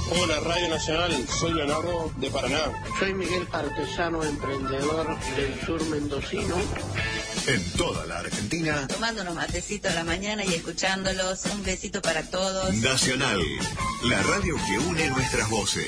Hola, Radio Nacional, soy Leonardo de Paraná. Soy Miguel Artesano, emprendedor del sur mendocino. En toda la Argentina. Tomando unos matecitos a la mañana y escuchándolos. Un besito para todos. Nacional, la radio que une nuestras voces.